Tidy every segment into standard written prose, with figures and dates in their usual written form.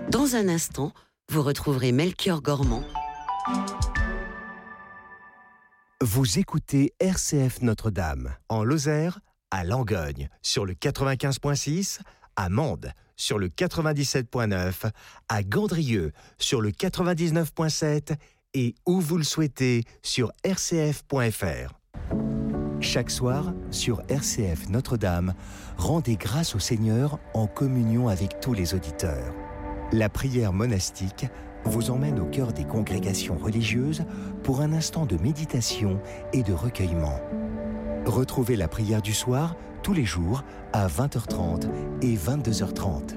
Dans un instant, vous retrouverez Melchior Gormand. Vous écoutez RCF Notre-Dame, en Lozère, à Langogne, sur le 95.6, à Mende, sur le 97.9, à Gandrieux, sur le 99.7 et où vous le souhaitez, sur rcf.fr. Chaque soir, sur RCF Notre-Dame, rendez grâce au Seigneur en communion avec tous les auditeurs. La prière monastique vous emmène au cœur des congrégations religieuses pour un instant de méditation et de recueillement. Retrouvez la prière du soir tous les jours à 20h30 et 22h30.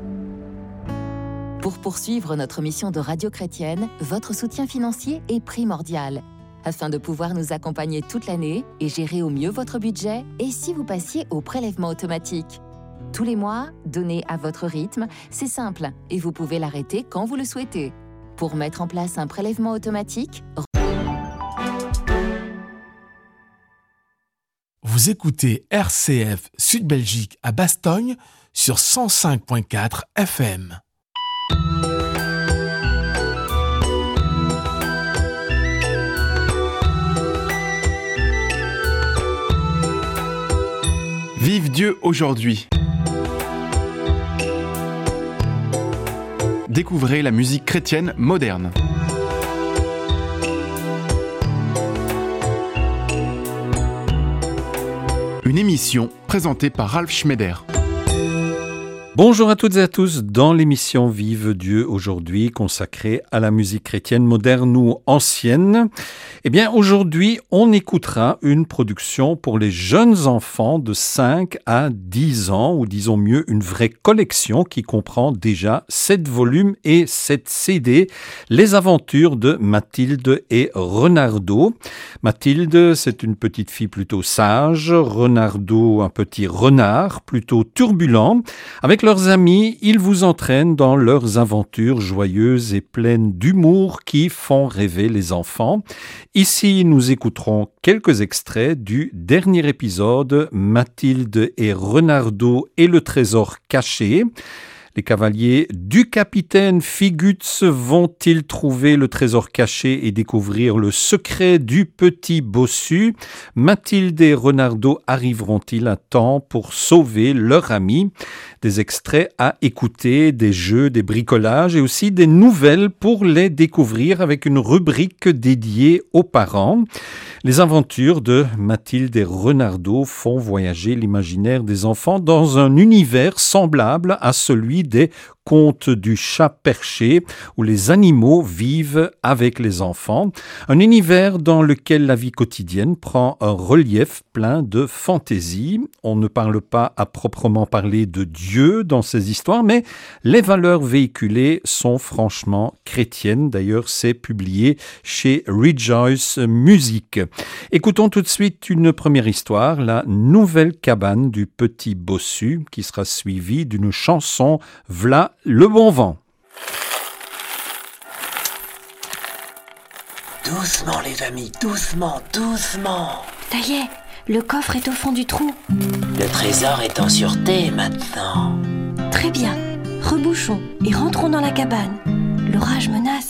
Pour poursuivre notre mission de radio chrétienne, votre soutien financier est primordial. Afin de pouvoir nous accompagner toute l'année et gérer au mieux votre budget, et si vous passiez au prélèvement automatique ? Tous les mois, donnez à votre rythme, c'est simple et vous pouvez l'arrêter quand vous le souhaitez. Pour mettre en place un prélèvement automatique, vous écoutez RCF Sud-Belgique à Bastogne sur 105.4 FM. Vive Dieu aujourd'hui. Découvrez la musique chrétienne moderne. Une émission présentée par Ralph Schneider. Bonjour à toutes et à tous, dans l'émission Vive Dieu aujourd'hui consacrée à la musique chrétienne moderne ou ancienne. Eh bien aujourd'hui on écoutera une production pour les jeunes enfants de 5 à 10 ans, ou disons mieux une vraie collection qui comprend déjà 7 volumes et 7 CD, Les aventures de Mathilde et Renardo. Mathilde, c'est une petite fille plutôt sage, Renardo un petit renard plutôt turbulent. Avec leurs amis, ils vous entraînent dans leurs aventures joyeuses et pleines d'humour qui font rêver les enfants. Ici, nous écouterons quelques extraits du dernier épisode, Mathilde et Renardo et le trésor caché. Les cavaliers du capitaine Figutz vont-ils trouver le trésor caché et découvrir le secret du petit bossu ? Mathilde et Renardo arriveront-ils à temps pour sauver leur ami ? Des extraits à écouter, des jeux, des bricolages et aussi des nouvelles pour les découvrir avec une rubrique dédiée aux parents. Les aventures de Mathilde et Renardo font voyager l'imaginaire des enfants dans un univers semblable à celui des contes du chat perché, où les animaux vivent avec les enfants. Un univers dans lequel la vie quotidienne prend un relief plein de fantaisie. On ne parle pas à proprement parler de Dieu dans ces histoires, mais les valeurs véhiculées sont franchement chrétiennes. D'ailleurs, c'est publié chez Rejoice Music. Écoutons tout de suite une première histoire, la nouvelle cabane du petit bossu, qui sera suivie d'une chanson V'là le bon vent. Doucement les amis, doucement, doucement. Ça y est, le coffre est au fond du trou. Le trésor est en sûreté maintenant. Très bien, rebouchons et rentrons dans la cabane. L'orage menace.